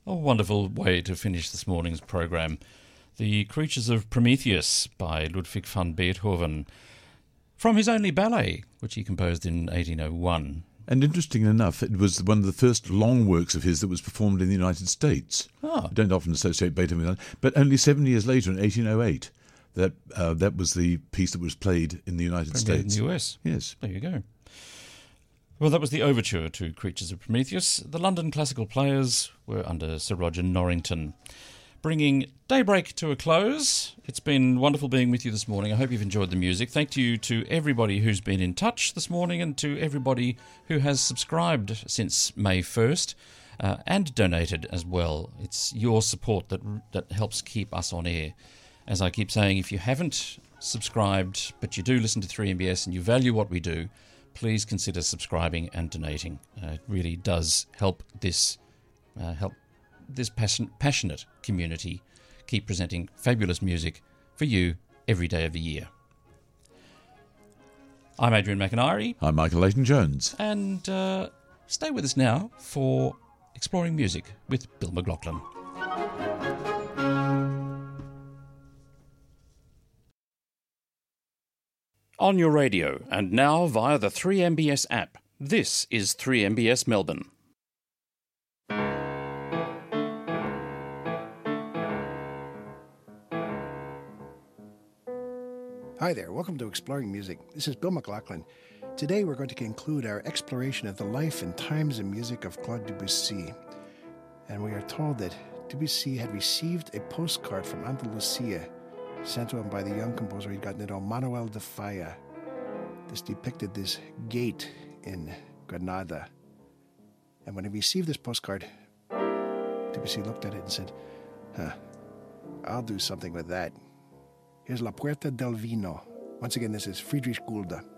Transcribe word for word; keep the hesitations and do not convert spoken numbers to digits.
A wonderful way to finish this morning's programme. The Creatures of Prometheus by Ludwig van Beethoven, from his only ballet, which he composed in eighteen oh one. And interesting enough, it was one of the first long works of his that was performed in the United States. Ah. I don't often associate Beethoven with that, but only seven years later, in eighteen oh eight, that uh, that was the piece that was played in the United Premiered States. in the U S. Yes. There you go. Well, that was the overture to Creatures of Prometheus. The London Classical Players were under Sir Roger Norrington. Bringing Daybreak to a close. It's been wonderful being with you this morning. I hope you've enjoyed the music. Thank you to everybody who's been in touch this morning and to everybody who has subscribed since May first uh, and donated as well. It's your support that that helps keep us on air. As I keep saying, if you haven't subscribed but you do listen to three M B S and you value what we do, please consider subscribing and donating. Uh, it really does help this uh, help this passion, passionate community keep presenting fabulous music for you every day of the year. I'm Adrian McIntyre. I'm Michael Leighton-Jones. And uh, stay with us now for Exploring Music with Bill McLaughlin. On your radio and now via the three M B S app, this is three M B S Melbourne. Hi there, welcome to Exploring Music. This is Bill McLaughlin. Today we're going to conclude our exploration of the life and times and music of Claude Debussy. And we are told that Debussy had received a postcard from Andalusia sent to him by the young composer he'd gotten to know, Manuel de Falla. This depicted this gate in Granada. And when he received this postcard, Debussy looked at it and said, huh, I'll do something with that. Here's La Puerta del Vino. Once again, this is Friedrich Gulda.